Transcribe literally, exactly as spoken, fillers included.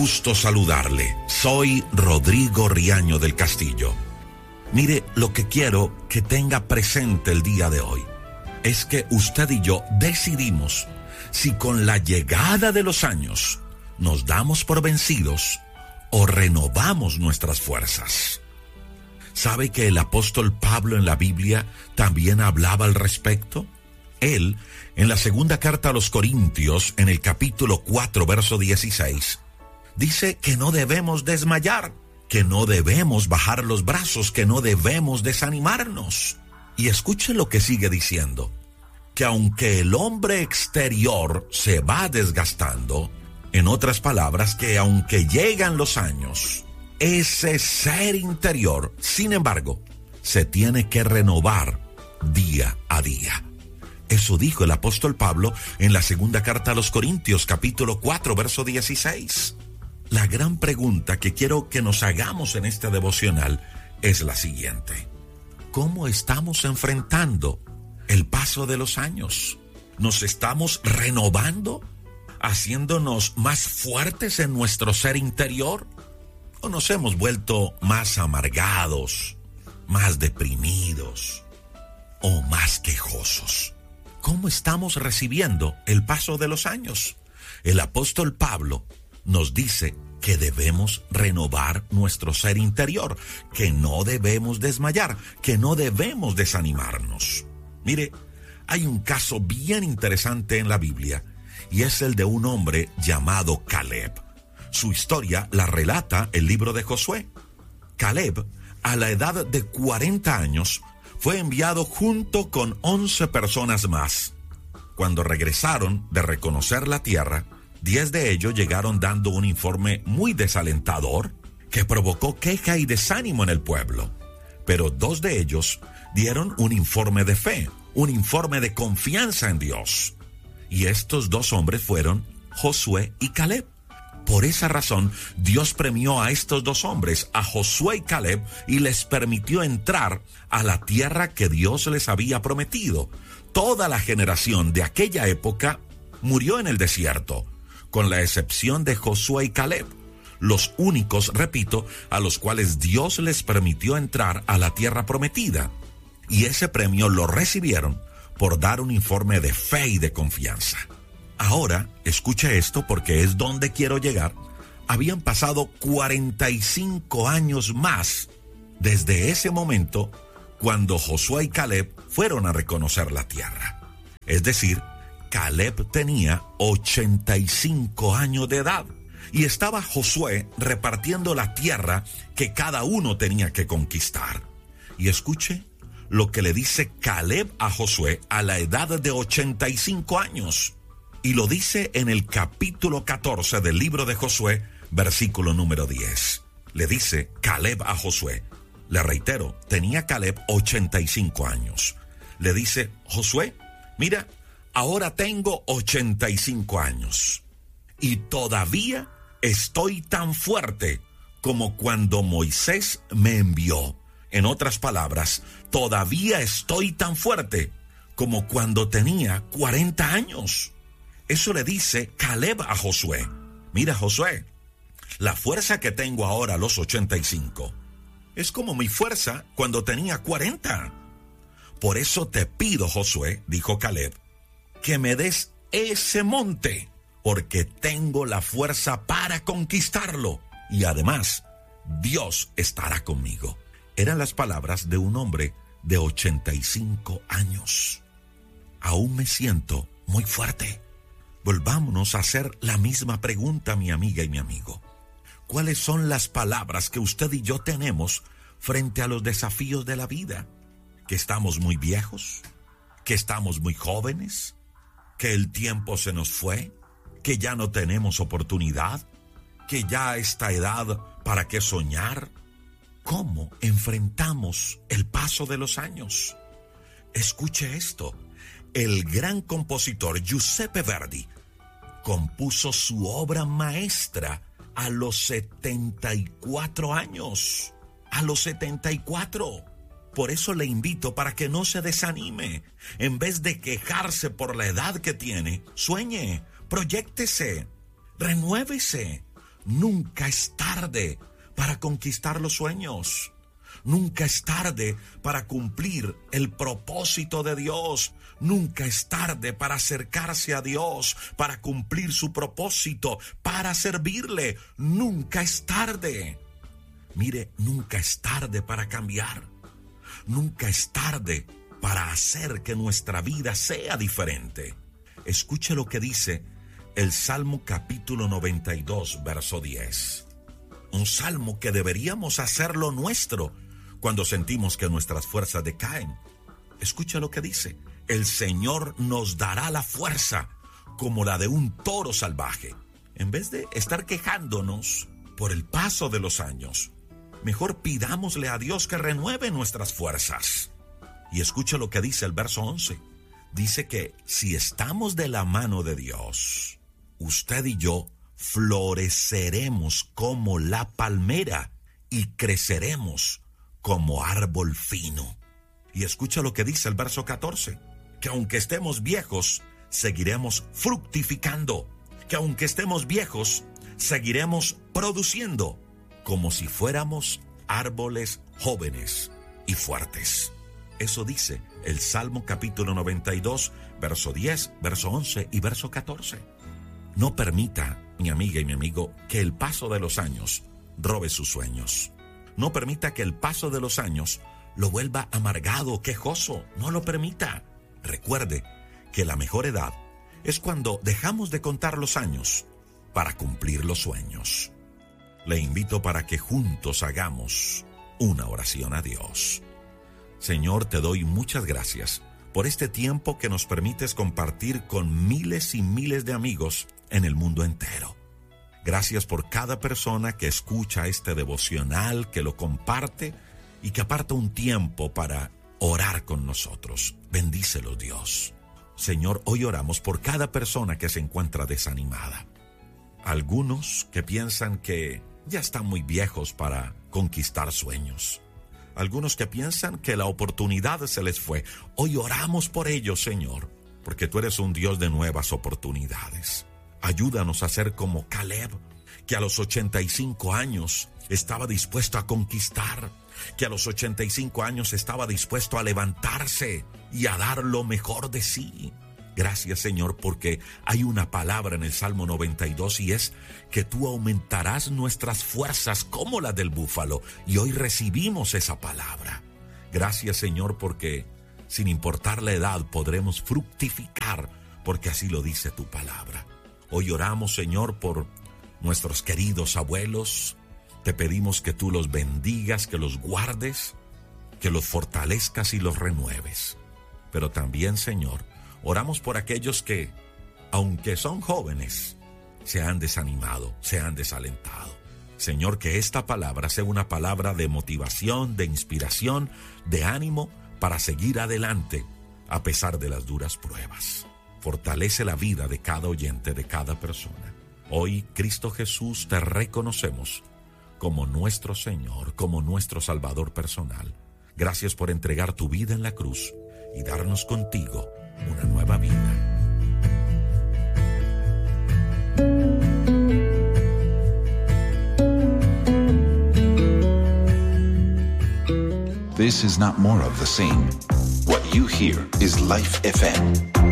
gusto saludarle. Soy Rodrigo Riaño del Castillo. Mire, lo que quiero que tenga presente el día de hoy es que usted y yo decidimos si con la llegada de los años nos damos por vencidos o renovamos nuestras fuerzas. ¿Sabe que el apóstol Pablo en la Biblia también hablaba al respecto? Él, en la segunda carta a los Corintios, en el capítulo cuatro, verso dieciséis, dice que no debemos desmayar, que no debemos bajar los brazos, que no debemos desanimarnos. Y escuche lo que sigue diciendo, que aunque el hombre exterior se va desgastando, en otras palabras, que aunque llegan los años, ese ser interior, sin embargo, se tiene que renovar día a día. Eso dijo el apóstol Pablo en la segunda carta a los Corintios, capítulo cuatro, verso dieciséis. La gran pregunta que quiero que nos hagamos en este devocional es la siguiente: ¿cómo estamos enfrentando el paso de los años? ¿Nos estamos renovando, haciéndonos más fuertes en nuestro ser interior? ¿O nos hemos vuelto más amargados, más deprimidos o más quejosos? ¿Cómo estamos recibiendo el paso de los años? El apóstol Pablo nos dice que debemos renovar nuestro ser interior, que no debemos desmayar, que no debemos desanimarnos. Mire, hay un caso bien interesante en la Biblia y es el de un hombre llamado Caleb. Su historia la relata el libro de Josué. Caleb, a la edad de cuarenta años, fue enviado junto con once personas más. Cuando regresaron de reconocer la tierra, diez de ellos llegaron dando un informe muy desalentador que provocó queja y desánimo en el pueblo. Pero dos de ellos dieron un informe de fe, un informe de confianza en Dios. Y estos dos hombres fueron Josué y Caleb. Por esa razón, Dios premió a estos dos hombres, a Josué y Caleb, y les permitió entrar a la tierra que Dios les había prometido. Toda la generación de aquella época murió en el desierto, con la excepción de Josué y Caleb, los únicos, repito, a los cuales Dios les permitió entrar a la tierra prometida. Y ese premio lo recibieron por dar un informe de fe y de confianza. Ahora, escuche esto porque es donde quiero llegar. Habían pasado cuarenta y cinco años más desde ese momento cuando Josué y Caleb fueron a reconocer la tierra. Es decir, Caleb tenía ochenta y cinco años de edad y estaba Josué repartiendo la tierra que cada uno tenía que conquistar. Y escuche lo que le dice Caleb a Josué a la edad de ochenta y cinco años. Y lo dice en el capítulo catorce del libro de Josué, versículo número diez. Le dice Caleb a Josué, le reitero, tenía Caleb ochenta y cinco años. Le dice, Josué, mira, ahora tengo ochenta y cinco años y todavía estoy tan fuerte como cuando Moisés me envió. En otras palabras, todavía estoy tan fuerte como cuando tenía cuarenta años. Eso le dice Caleb a Josué. Mira, Josué, la fuerza que tengo ahora a los ochenta y cinco es como mi fuerza cuando tenía cuarenta. Por eso te pido, Josué, dijo Caleb, que me des ese monte, porque tengo la fuerza para conquistarlo. Y además, Dios estará conmigo. Eran las palabras de un hombre de ochenta y cinco años. Aún me siento muy fuerte. Volvámonos a hacer la misma pregunta, mi amiga y mi amigo. ¿Cuáles son las palabras que usted y yo tenemos frente a los desafíos de la vida? ¿Que estamos muy viejos? ¿Que estamos muy jóvenes? ¿Que el tiempo se nos fue? ¿Que ya no tenemos oportunidad? ¿Que ya a esta edad para qué soñar? ¿Cómo enfrentamos el paso de los años? Escuche esto. El gran compositor Giuseppe Verdi compuso su obra maestra a los setenta y cuatro años. A los setenta y cuatro. Por eso le invito para que no se desanime. En vez de quejarse por la edad que tiene, sueñe, proyéctese, renuévese. Nunca es tarde para conquistar los sueños. Nunca es tarde para cumplir el propósito de Dios. Nunca es tarde para acercarse a Dios, para cumplir su propósito, para servirle. Nunca es tarde. Mire, nunca es tarde para cambiar. Nunca es tarde para hacer que nuestra vida sea diferente. Escuche lo que dice el Salmo capítulo noventa y dos, verso diez. Un salmo que deberíamos hacerlo nuestro cuando sentimos que nuestras fuerzas decaen. Escucha lo que dice: el Señor nos dará la fuerza como la de un toro salvaje. En vez de estar quejándonos por el paso de los años, mejor pidámosle a Dios que renueve nuestras fuerzas. Y escucha lo que dice el verso once. Dice que si estamos de la mano de Dios, usted y yo floreceremos como la palmera y creceremos como árbol fino. Y escucha lo que dice el verso catorce, que aunque estemos viejos, seguiremos fructificando, que aunque estemos viejos, seguiremos produciendo, como si fuéramos árboles jóvenes y fuertes. Eso dice el Salmo capítulo noventa y dos, verso diez, verso once y verso catorce. No permita, mi amiga y mi amigo, que el paso de los años robe sus sueños. No permita que el paso de los años lo vuelva amargado, quejoso. No lo permita. Recuerde que la mejor edad es cuando dejamos de contar los años para cumplir los sueños. Le invito para que juntos hagamos una oración a Dios. Señor, te doy muchas gracias por este tiempo que nos permites compartir con miles y miles de amigos en el mundo entero. Gracias por cada persona que escucha este devocional, que lo comparte y que aparta un tiempo para orar con nosotros. Bendícelos, Dios. Señor, hoy oramos por cada persona que se encuentra desanimada. Algunos que piensan que ya están muy viejos para conquistar sueños. Algunos que piensan que la oportunidad se les fue. Hoy oramos por ellos, Señor, porque tú eres un Dios de nuevas oportunidades. Ayúdanos a ser como Caleb, que a los ochenta y cinco años estaba dispuesto a conquistar, que a los ochenta y cinco años estaba dispuesto a levantarse y a dar lo mejor de sí. Gracias, Señor, porque hay una palabra en el Salmo noventa y dos y es que tú aumentarás nuestras fuerzas como la del búfalo, y hoy recibimos esa palabra. Gracias, Señor, porque sin importar la edad podremos fructificar, porque así lo dice tu palabra. Hoy oramos, Señor, por nuestros queridos abuelos. Te pedimos que tú los bendigas, que los guardes, que los fortalezcas y los renueves. Pero también, Señor, oramos por aquellos que, aunque son jóvenes, se han desanimado, se han desalentado. Señor, que esta palabra sea una palabra de motivación, de inspiración, de ánimo para seguir adelante a pesar de las duras pruebas. Fortalece la vida de cada oyente, de cada persona. Hoy, Cristo Jesús, te reconocemos como nuestro Señor, como nuestro Salvador personal. Gracias por entregar tu vida en la cruz y darnos contigo una nueva vida. This is not more of the same. What you hear is Life F M.